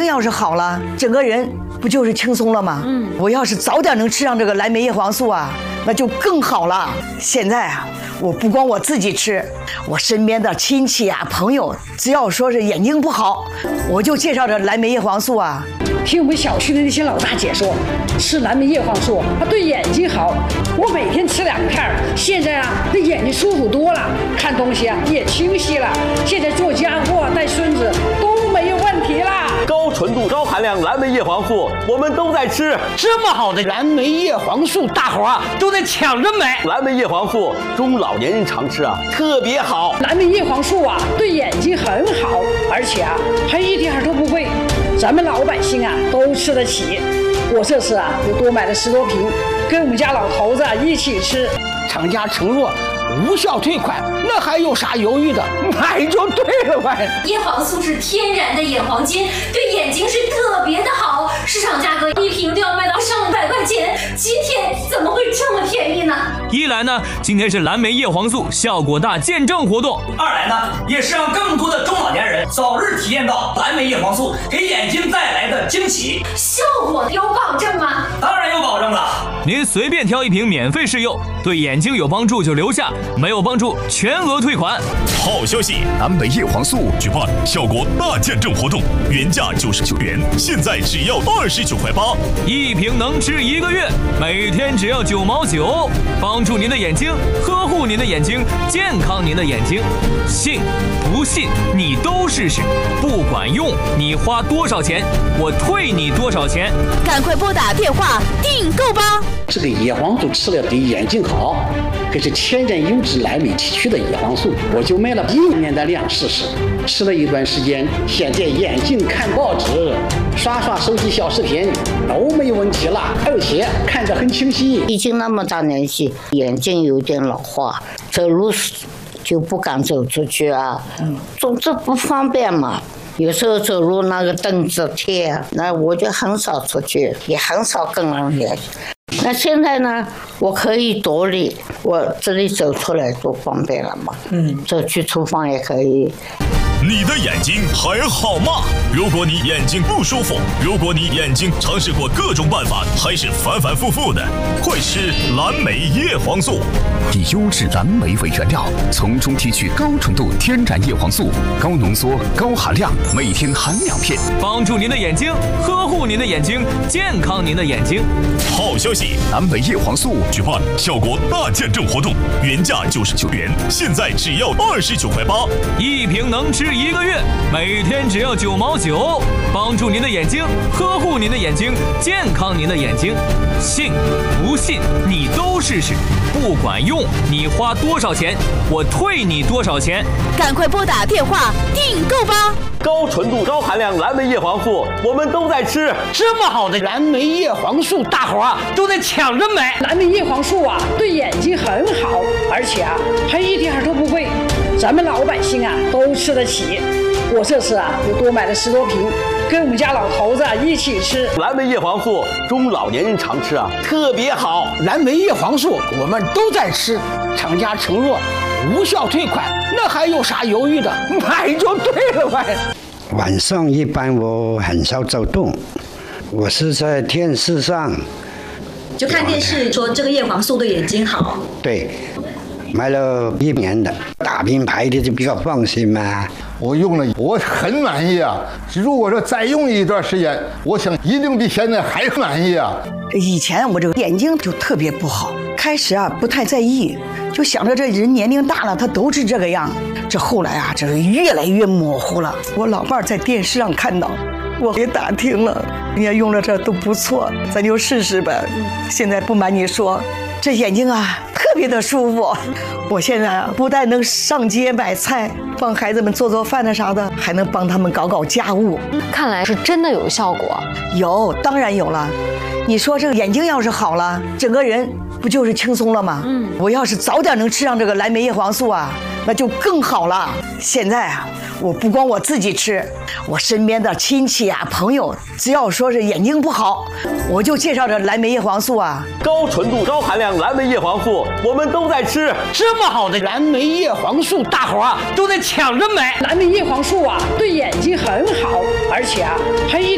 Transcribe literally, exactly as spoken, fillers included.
要是好了，整个人不就是轻松了吗？嗯，我要是早点能吃上这个蓝莓叶黄素啊，那就更好了。现在啊，我不光我自己吃，我身边的亲戚啊、朋友，只要说是眼睛不好，我就介绍这蓝莓叶黄素啊。 听我们小区的那些老大姐说，吃蓝莓叶黄素它对眼睛好，我每天吃两片，现在啊，这眼睛舒服多了，看东西啊也清晰了，现在做家务带孙子都没有问题啦。 高纯度、高含量蓝莓叶黄素，我们都在吃。 这么好的蓝莓叶黄素，大伙啊都得抢着买。 蓝莓叶黄素中老年人常吃啊，特别好。 蓝莓叶黄素啊，对眼睛很好，而且啊还一点都不贵，咱们老百姓啊都吃得起。我这次啊又多买了十多瓶，跟我们家老头子啊一起吃。 厂家承诺无效退款，那还有啥犹豫的？买就对了呗。 叶黄素是天然的眼黄金，对眼睛是特别的好，市场价格一瓶都要卖到上百块钱，今天怎么会这么便宜呢？ 一来呢，今天是蓝莓叶黄素效果大见证活动； 二来呢，也是让更多的中老年人早日体验到蓝莓叶黄素给眼睛带来的惊喜。 效果有保证吗？ 当然有保证了。 您随便挑一瓶免费试用，对眼睛有帮助就留下，没有帮助全额退款。 好消息，蓝莓叶黄素举办效果大见证活动，原价九十九元，现在只要二十九块八， 一瓶能吃一个月，每天只要九毛九，帮助您的眼睛，呵护您的眼睛，健康您的眼睛。信不信你都试试，不管用你花多少钱，我退你多少钱。 赶快拨打电话订购吧。 这个叶黄素吃了对眼睛好，可是天然优质蓝莓提取的叶黄素，我就买了一年的量试试，吃了一段时间，现在眼睛看报纸、刷刷手机小视频都没有问题了，而且看着很清晰。 已经那么大年纪，眼睛有点老化，走路就不敢走出去啊，总之不方便嘛。有时候走路那个凳子贴，那我就很少出去，也很少跟人联系。那现在呢，我可以独立，我这里走出来多方便了嘛。嗯，走去厨房也可以。 你的眼睛还好吗？如果你眼睛不舒服，如果你眼睛尝试过各种办法，还是反反复复的，快吃蓝莓叶黄素。 以优质蓝莓为原料，从中提取高纯度天然叶黄素，高浓缩、高含量，每天含两片， 帮助您的眼睛，呵护您的眼睛，健康您的眼睛。 好消息，蓝莓叶黄素举办效果大见证活动，原价九十九元，现在只要二十九块八， 一瓶能吃一个月，每天只要九毛九，帮助您的眼睛，呵护您的眼睛，健康您的眼睛。信不信你都试试，不管用你花多少钱，我退你多少钱。 赶快拨打电话订购吧。 高纯度、高含量蓝莓叶黄素，我们都在吃。 这么好的蓝莓叶黄素，大伙啊都得抢着买。 蓝莓叶黄素啊，对眼睛很好，而且啊还一点都不贵，咱们老百姓啊都吃得起。我这次啊又多买了十多瓶，跟我们家老头子啊一起吃。 蓝莓叶黄素中老年人常吃啊，特别好。 蓝莓叶黄素我们都在吃，厂家承诺无效退款，那还有啥犹豫的？买就对了呗。 晚上一般我很少走动，我是在电视上就看电视说这个叶黄素对眼睛好。 对，买了一年的大品牌的就比较放心嘛。 我用了，我很满意啊！如果说再用一段时间，我想一定比现在还满意啊！ 以前我这个眼睛就特别不好，开始啊不太在意，就想着这人年龄大了，他都是这个样。这后来啊，这是越来越模糊了。我老伴儿在电视上看到，我也打听了，人家用了这都不错，咱就试试呗。现在不瞒你说，这眼睛啊特别的舒服。我现在啊不但能上街买菜，帮孩子们做做饭的啥的，还能帮他们搞搞家务。 看来是真的有效果。 有，当然有了。你说这个眼睛要是好了，整个人不就是轻松了吗？嗯，我要是早点能吃上这个蓝莓叶黄素啊，那就更好了。现在啊，我不光我自己吃，我身边的亲戚啊、朋友，只要说是眼睛不好，我就介绍这蓝莓叶黄素啊。 高纯度、高含量蓝莓叶黄素，我们都在吃。 这么好的蓝莓叶黄素，大伙啊都得抢着买。 蓝莓叶黄素啊，对眼睛很好，而且啊还一